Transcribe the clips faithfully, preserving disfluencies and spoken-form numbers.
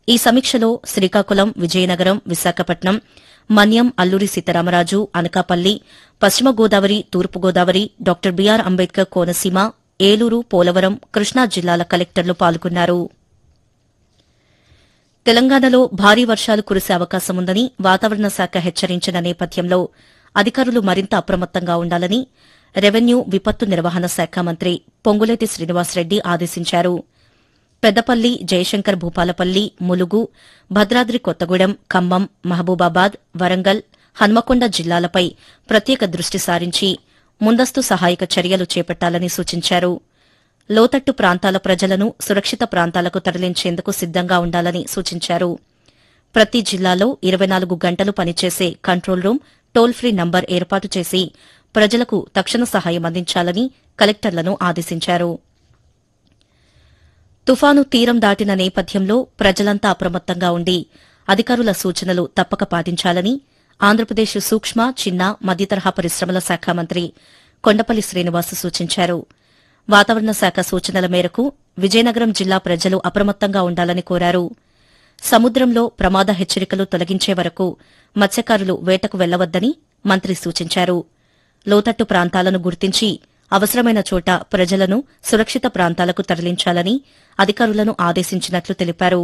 ఈ సమీక్షలో శ్రీకాకుళం, విజయనగరం, విశాఖపట్నం, మన్యం, అల్లూరి సీతారామరాజు, అనకాపల్లి, పశ్చిమ గోదావరి, తూర్పు గోదావరి, డాక్టర్ బీఆర్ అంబేద్కర్ కోనసీమ, ఏలూరు, పోలవరం, కృష్ణా జిల్లాల కలెక్టర్లు పాల్గొన్నారు. తెలంగాణలో భారీ వర్షాలు కురిసే అవకాశముందని వాతావరణ శాఖ హెచ్చరించిన నేపథ్యంలో అధికారులు మరింత అప్రమత్తంగా ఉండాలని రెవెన్యూ, విపత్తు నిర్వహణ శాఖ మంత్రి పొంగులేటి శ్రీనివాసరెడ్డి ఆదేశించారు. పెద్దపల్లి, జయశంకర్ భూపాలపల్లి, ములుగు, భద్రాద్రి కొత్తగూడెం, ఖమ్మం, మహబూబాబాద్, వరంగల్, హన్మకొండ జిల్లాలపై ప్రత్యేక దృష్టి సారించి ముందస్తు సహాయక చర్యలు చేపట్టాలని సూచించారు. లోతట్టు ప్రాంతాల ప్రజలను సురక్షిత ప్రాంతాలకు తరలించేందుకు సిద్దంగా ఉండాలని సూచించారు. ప్రతి జిల్లాలో ఇరవై నాలుగు గంటలు పనిచేసే control room, toll free number ఏర్పాటు చేసి ప్రజలకు తక్షణ సహాయం అందించాలని కలెక్టర్లను ఆదేశించారు. తుఫాను తీరం దాటిన నేపథ్యంలో ప్రజలంతా అప్రమత్తంగా ఉండి అధికారుల సూచనలు తప్పక పాటించాలని ఆంధ్రప్రదేశ్ సూక్ష్మ, చిన్న, మధ్యతరహా పరిశ్రమల శాఖ మంత్రి కొండపల్లి శ్రీనివాస్ సూచించారు. వాతావరణ శాఖ సూచనల మేరకు విజయనగరం జిల్లా ప్రజలు అప్రమత్తంగా ఉండాలని కోరారు. సముద్రంలో ప్రమాద హెచ్చరికలు తొలగించే వరకు మత్స్యకారులు వేటకు వెళ్లవద్దని మంత్రి సూచించారు. లోతట్టు ప్రాంతాలను గుర్తించి అవసరమైన చోట ప్రజలను సురక్షిత ప్రాంతాలకు తరలించాలని అధికారులను ఆదేశించినట్లు తెలిపారు.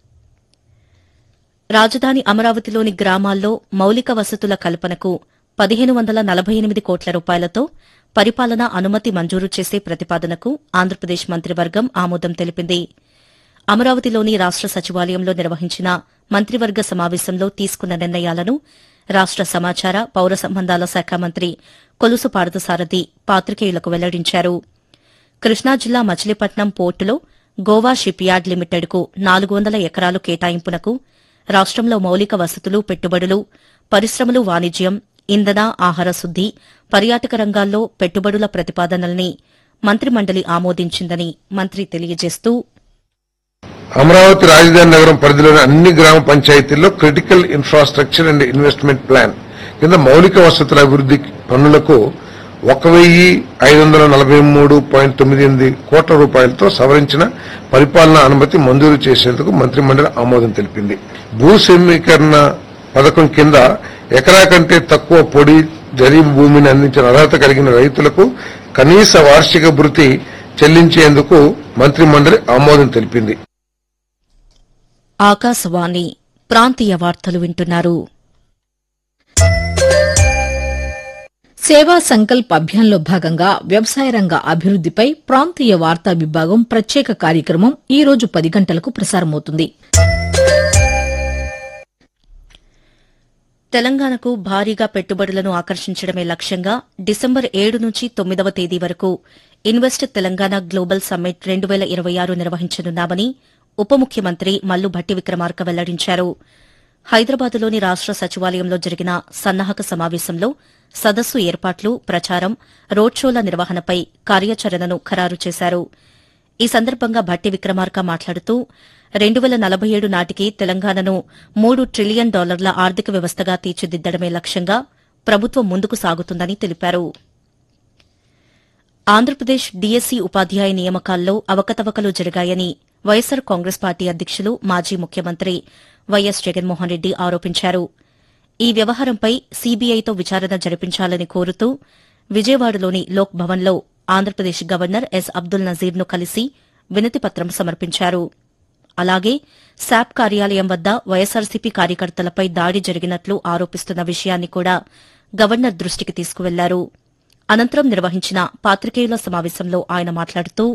రాజధాని అమరావతిలోని గ్రామాల్లో మౌలిక వసతుల కల్పనకు పదిహేను వందల నలభై ఎనిమిది కోట్ల రూపాయలతో పరిపాలనా అనుమతి మంజూరు చేసే ప్రతిపాదనకు ఆంధ్రప్రదేశ్ మంత్రివర్గం ఆమోదం తెలిపింది. అమరావతిలోని రాష్ట సచివాలయంలో నిర్వహించిన మంత్రివర్గ సమావేశంలో తీసుకున్న నిర్ణయాలను రాష్ట సమాచార, పౌర సంబంధాల శాఖ మంత్రి కొలుసు పార్థసారథి పాత్రికేయులకు వెల్లడించారు. కృష్ణా జిల్లా మచిలీపట్నం పోర్టులో గోవా షిప్ యార్డ్ లిమిటెడ్కు నాలుగు వందల ఎకరాలు కేటాయింపునకు రాష్టంలో మౌలిక వసతులు, పెట్టుబడులు, పరిశ్రమలు, వాణిజ్యం, ఇంధన, ఆహార శుద్ది, పర్యాటక రంగాల్లో పెట్టుబడుల ప్రతిపాదనల్ని మంత్రిమండలి ఆమోదించిందని మంత్రి తెలియజేస్తూ, అమరావతి రాజధాని నగరం పరిధిలోని అన్ని గ్రామ పంచాయతీల్లో critical infrastructure and investment plan కింద మౌలిక వసతుల అభివృద్ది పనులకు ఒక వెయ్యి ఐదు వందల నలభై మూడు పాయింట్ తొమ్మిది ఎనిమిది కోట్ల రూపాయలతో సవరించిన పరిపాలనా అనుమతి మంజూరు చేసేందుకు మంత్రిమండలి ఆమోదం తెలిపింది. భూ సమీకరణ పథకం కింద ఎకరా కంటే తక్కువ పొడి జరీబు భూమిని అందించిన అర్హత కలిగిన రైతులకు కనీస వార్షిక భృతి చెల్లించేందుకు మంత్రిమండలి ఆమోదం తెలిపింది. ఆకాశవాణి ప్రాంతీయ వార్తలు వింటున్నారు. సేవా సంకల్ప్ అభియాన్లో భాగంగా వ్యవసాయ రంగ అభివృద్దిపై ప్రాంతీయ వార్తా విభాగం ప్రత్యేక కార్యక్రమం ఈ రోజు పది గంటలకు ప్రసారమవుతుంది. తెలంగాణకు భారీగా పెట్టుబడులను ఆకర్షించడమే లక్ష్యంగా డిసెంబర్ ఏడు నుంచి తొమ్మిదవ తేదీ వరకు ఇన్వెస్ట్ తెలంగాణ గ్లోబల్ సమ్మిట్ రెండు వేల ఇరవై ఆరు నిర్వహించనున్నామని ఉప ముఖ్యమంత్రి మల్లు భట్టి విక్రమార్క వెల్లడించారు. హైదరాబాద్లోని రాష్ట సచివాలయంలో జరిగిన సన్నాహక సమావేశంలో సదస్సు ఏర్పాట్లు, ప్రచారం, రోడ్ షోల నిర్వహణపై కార్యాచరణను ఖరారు చేశారు. ఈ సందర్భంగా భట్టి విక్రమార్క మాట్లాడుతూ రెండు వేల నలభై ఏడు నాటికి తెలంగాణను మూడు ట్రిలియన్ డాలర్ల ఆర్థిక వ్యవస్థగా తీర్చిదిద్దడమే లక్ష్యంగా ప్రభుత్వం ముందుకు సాగుతుందని తెలిపారు. ఆంధ్రప్రదేశ్ డీఎస్సీ ఉపాధ్యాయ నియామకాల్లో అవకతవకలు జరిగాయని వైఎస్సార్ కాంగ్రెస్ పార్టీ అధ్యకులు, మాజీ ముఖ్యమంత్రి వైఎస్ జగన్మోహన్ రెడ్డి ఆరోపించారు. ఈ వ్యవహారంపై సీబీఐతో విచారణ జరిపించాలని కోరుతూ విజయవాడలోని లోక్ భవన్లో ఆంధ్రప్రదేశ్ గవర్నర్ ఎస్ అబ్దుల్ నజీర్ను కలిసి వినతిపత్రం సమర్పించారు. అలాగే శాప్ కార్యాలయం వద్ద వైఎస్సార్సీపీ కార్యకర్తలపై దాడి జరిగినట్లు ఆరోపిస్తున్న విషయాన్ని కూడా గవర్నర్ దృష్టికి తీసుకువెళ్లారు. అనంతరం నిర్వహించిన పాత్రికేయుల సమావేశంలో ఆయన మాట్లాడుతూ,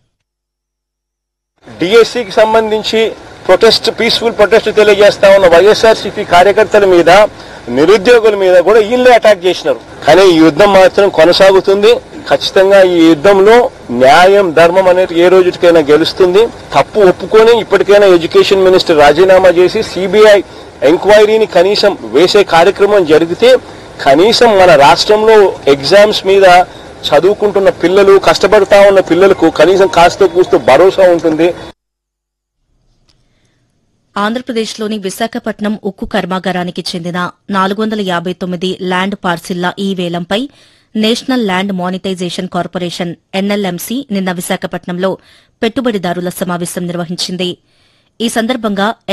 డిఎస్సికి సంబంధించి ప్రొటెస్ట్ పీస్ఫుల్ ప్రొటెస్ట్ తెలియజేస్తా ఉన్న వైఎస్ఆర్సీపీ కార్యకర్తల మీద, నిరుద్యోగుల మీద కూడా వీళ్ళే అటాక్ చేసినారు. కానీ ఈ యుద్ధం మాత్రం కొనసాగుతుంది. ఖచ్చితంగా ఈ యుద్ధంలో న్యాయం, ధర్మం అనేది ఏ రోజుకైనా గెలుస్తుంది. తప్పు ఒప్పుకొని ఇప్పటికైనా ఎడ్యుకేషన్ మినిస్టర్ రాజీనామా చేసి సిబిఐ ఎంక్వైరీని కనీసం వేసే కార్యక్రమం జరిగితే కనీసం మన రాష్ట్రంలో ఎగ్జామ్స్ మీద చదువుకుంటున్న పిల్లలు, కష్టపడతా ఉన్న పిల్లలకు కనీసం కాస్త కూస్తూ భరోసా ఉంటుంది. ఆంధ్రప్రదేశ్లోని విశాఖపట్నం ఉక్కు కర్మాగారానికి చెందిన నాలుగు వందల యాబై తొమ్మిది ల్యాండ్ పార్సిళ్ల ఈ వేలంపై national land monetisation corporation NLMC నిన్న విశాఖపట్నంలో పెట్టుబడిదారుల సమావేశం నిర్వహించింది. ఈ సందర్భంగా